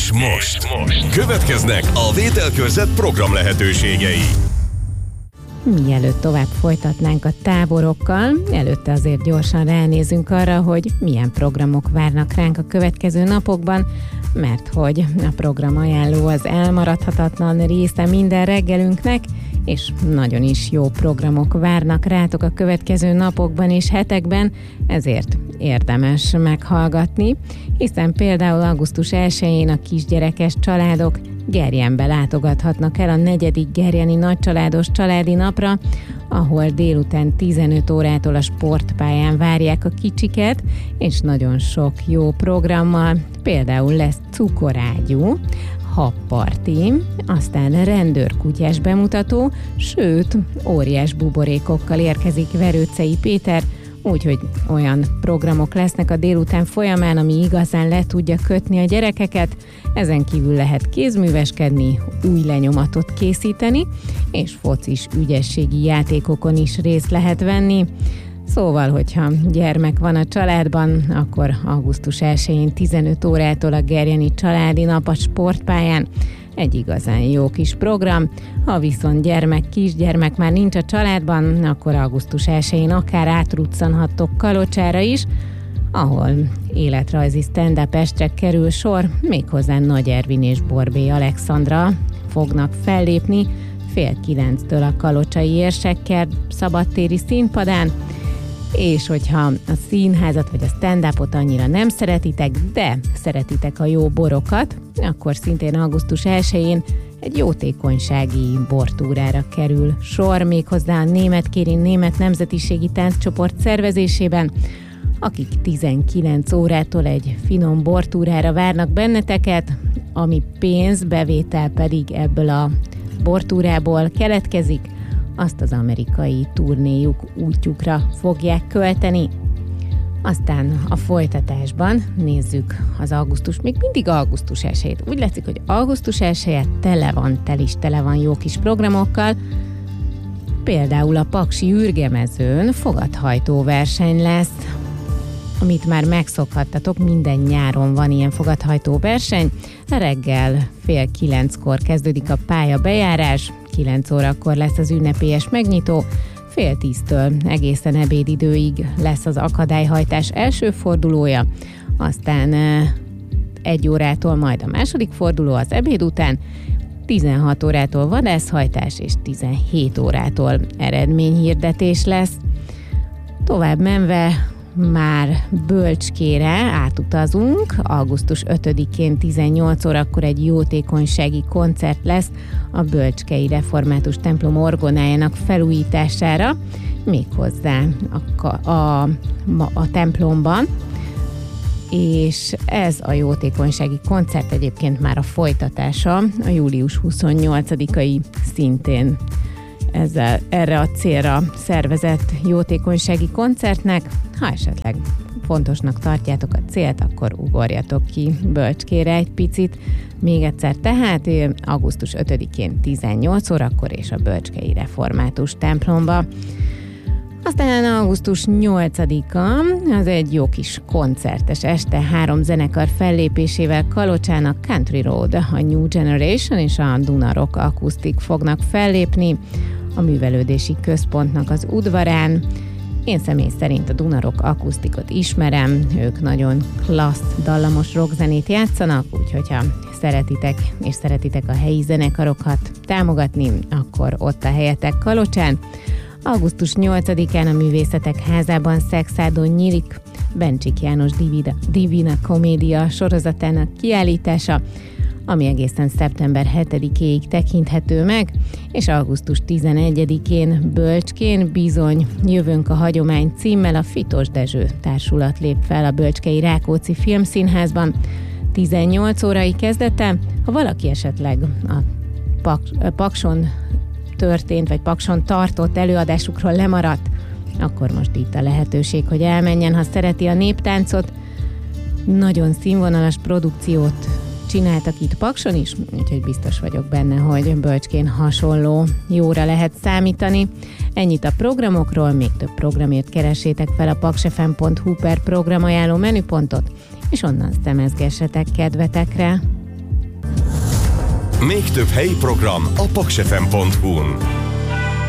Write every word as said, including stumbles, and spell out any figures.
És most, most következnek a Vételkörzet program lehetőségei. Mielőtt tovább folytatnánk a táborokkal, előtte azért gyorsan ránézünk arra, hogy milyen programok várnak ránk a következő napokban, mert hogy a programajánló az elmaradhatatlan része minden reggelünknek, és nagyon is jó programok várnak rátok a következő napokban és hetekben, ezért érdemes meghallgatni, hiszen például augusztus elsején a kisgyerekes családok Gerjenbe látogathatnak el a negyedik gerjeni nagycsaládos családi napra, ahol délután tizenöt órától a sportpályán várják a kicsiket, és nagyon sok jó programmal, például lesz cukorágyú, habparti, aztán rendőrkutyás bemutató, sőt, óriás buborékokkal érkezik Verőcei Péter, úgyhogy olyan programok lesznek a délután folyamán, ami igazán le tudja kötni a gyerekeket, ezen kívül lehet kézműveskedni, új lenyomatot készíteni, és focis ügyességi játékokon is részt lehet venni. Szóval, hogyha gyermek van a családban, akkor augusztus elsején tizenöt órától a gerjeni családi nap a sportpályán. Egy igazán jó kis program. Ha viszont gyermek, kisgyermek már nincs a családban, akkor augusztus elsején akár átruccanhattok Kalocsára is, ahol életrajzi stand-up estre kerül sor, méghozzá Nagy Ervin és Borbély Alexandra fognak fellépni fél kilenctől a kalocsai Érsekkert szabadtéri színpadán, és hogyha a színházat vagy a stand-upot annyira nem szeretitek, de szeretitek a jó borokat, akkor szintén augusztus elsején egy jótékonysági bortúrára kerül sor, méghozzá a Német Kérin Német Nemzetiségi Tánccsoport szervezésében, akik tizenkilenc órától egy finom bortúrára várnak benneteket, ami pénz, bevétel pedig ebből a bortúrából keletkezik, azt az amerikai turnéjuk útjukra fogják költeni. Aztán a folytatásban nézzük az augusztus, még mindig augusztus elsejét. Úgy látszik, hogy augusztus elseje tele van, tel is tele van jó kis programokkal. Például a Paksi űrgemezőn fogadhajtó verseny lesz, amit már megszokhattatok, minden nyáron van ilyen fogadhajtó verseny. Reggel fél kilenckor kezdődik a pályabejárás, kilenc órakor lesz az ünnepélyes megnyitó, fél tíztől egészen ebédidőig lesz az akadályhajtás első fordulója, aztán egy órától majd a második forduló az ebéd után, tizenhat órától vadászhajtás és tizenhét órától eredményhirdetés lesz. Tovább menve már Bölcskére átutazunk, augusztus ötödikén tizennyolc órakor egy jótékonysági koncert lesz a Bölcskei Református templom orgonájának felújítására, méghozzá a, a, a templomban, és ez a jótékonysági koncert egyébként már a folytatása a július huszonnyolcadikai szintén ezzel, erre a célra szervezett jótékonysági koncertnek. Ha esetleg fontosnak tartjátok a célt, akkor ugorjatok ki Bölcskére egy picit. Még egyszer tehát augusztus ötödikén tizennyolc órakor és a Bölcskei Református templomba. Aztán augusztus nyolcadika az egy jó kis koncertes este, három zenekar fellépésével Kalocsán a Country Road, a New Generation és a Duna Rock Acoustic fognak fellépni a művelődési központnak az udvarán. Én személy szerint a Duna Rock Acousticot ismerem, ők nagyon klassz, dallamos rockzenét játszanak, úgyhogy ha szeretitek és szeretitek a helyi zenekarokat támogatni, akkor ott a helyetek Kalocsán. augusztus nyolcadikán a Művészetek Házában Szexádon nyílik Bencsik János Divina, Divina Komédia sorozatának kiállítása, ami egészen szeptember hetedikéig tekinthető meg, és augusztus tizenegyedikén Bölcskén bizony Jövünk a hagyomány címmel a Fitos Dezső társulat lép fel a Bölcskei Rákóczi Filmszínházban. tizennyolc órai kezdete, ha valaki esetleg a Paks, Pakson történt, vagy Pakson tartott előadásukról lemaradt, akkor most itt a lehetőség, hogy elmenjen, ha szereti a néptáncot. Nagyon színvonalas produkciót csináltak itt Pakson is, úgyhogy biztos vagyok benne, hogy Bölcskén hasonló jóra lehet számítani. Ennyit a programokról, még több programért keressétek fel a paksfm pont hu per programajánló menüpontot, és onnan szemezgessetek kedvetekre. Még több helyi program a paksefem pont hu-n.